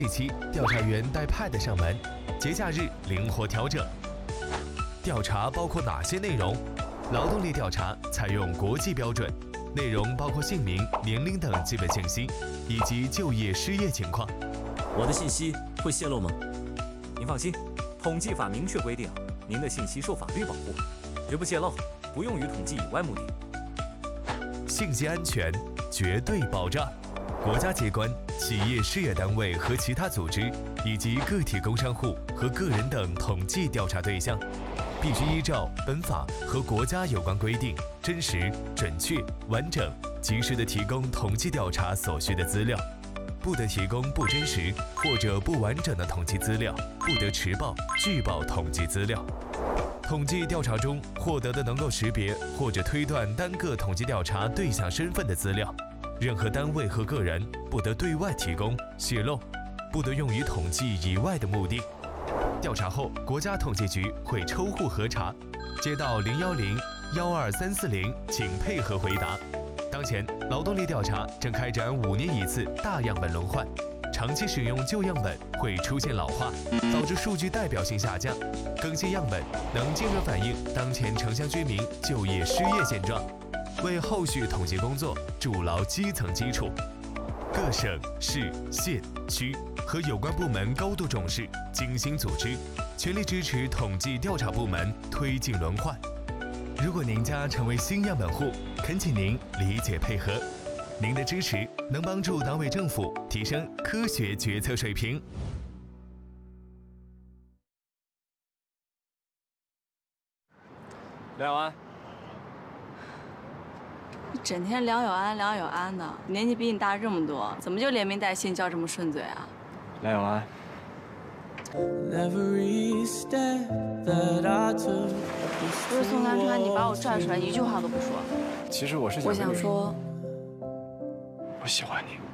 这期调查员带 Pad 上门，节假日灵活调整。调查包括哪些内容？劳动力调查采用国际标准，内容包括姓名、年龄等基本信息，以及就业失业情况。 我的信息会泄露吗？您放心，统计法明确规定，您的信息受法律保护，绝不泄露，不用于统计以外目的。 信息安全绝对保障。国家机关、企业事业单位和其他组织，以及个体工商户和个人等统计调查对象，必须依照本法和国家有关规定，真实、准确、完整、及时地提供统计调查所需的资料，不得提供不真实或者不完整的统计资料，不得迟报、拒报统计资料。统计调查中获得的能够识别或者推断单个统计调查对象身份的资料，任何单位和个人不得对外提供、泄露，不得用于统计以外的目的。调查后，国家统计局会抽户核查，接到010、12340，请配合回答。当前，劳动力调查正开展5年一次大样本轮换，长期使用旧样本会出现老化，导致数据代表性下降。更新样本能精准反映当前城乡居民就业失业现状，为后续统计工作筑牢基层基础。各省市县区和有关部门高度重视，精心组织，全力支持统计调查部门推进轮换。如果您家成为新样本户，恳请您理解配合。您的支持能帮助党委政府提升科学决策水平。 梁永安， 你整天梁永安梁永安的，年纪比你大这么多，怎么就连名带姓叫这么顺嘴啊？ 梁永安。 不是宋南川，你把我拽出来，一句话都不说。 其实我是我想说， 我喜欢你。